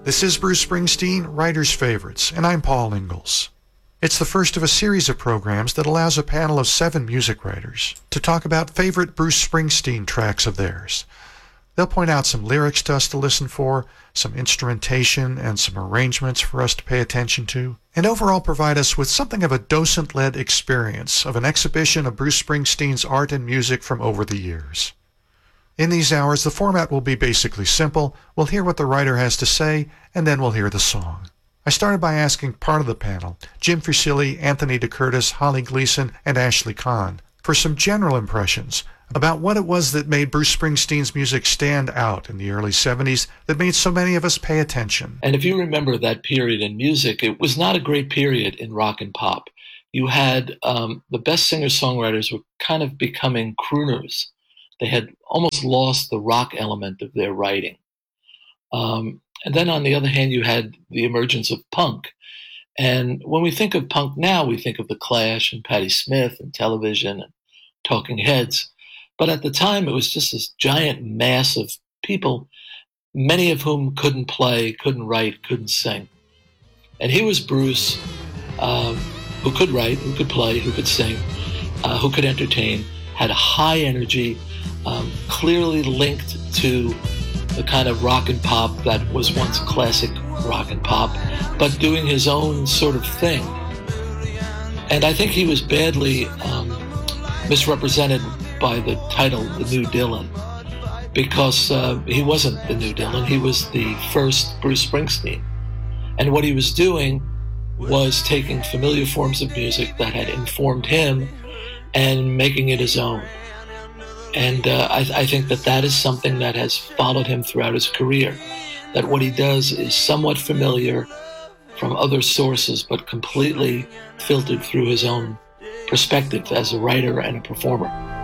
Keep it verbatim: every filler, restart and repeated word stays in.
This is Bruce Springsteen, Writer's Favorites, and I'm Paul Ingalls. It's the first of a series of programs that allows a panel of seven music writers to talk about favorite Bruce Springsteen tracks of theirs. They'll point out some lyrics to us to listen for, some instrumentation, and some arrangements for us to pay attention to, and overall provide us with something of a docent-led experience of an exhibition of Bruce Springsteen's art and music from over the years. In these hours, the format will be basically simple. We'll hear what the writer has to say, and then we'll hear the song. I started by asking part of the panel, Jim Fusilli, Anthony DeCurtis, Holly Gleason, and Ashley Kahn, for some general impressions about what it was that made Bruce Springsteen's music stand out in the early seventies that made so many of us pay attention. And if you remember that period in music, it was not a great period in rock and pop. You had um, the best singer-songwriters were kind of becoming crooners. They had almost lost the rock element of their writing. Um, and then on the other hand, you had the emergence of punk. And when we think of punk now, we think of The Clash and Patti Smith and Television and Talking Heads. But at the time, it was just this giant mass of people, many of whom couldn't play, couldn't write, couldn't sing. And here was Bruce, um, who could write, who could play, who could sing, uh, who could entertain, had a high energy, um, clearly linked to the kind of rock and pop that was once classic rock and pop, but doing his own sort of thing. And I think he was badly um, misrepresented by the title, The New Dylan, because uh, he wasn't the new Dylan, he was the first Bruce Springsteen. And what he was doing was taking familiar forms of music that had informed him and making it his own. And uh, I, I think that that is something that has followed him throughout his career, that what he does is somewhat familiar from other sources, but completely filtered through his own perspective as a writer and a performer.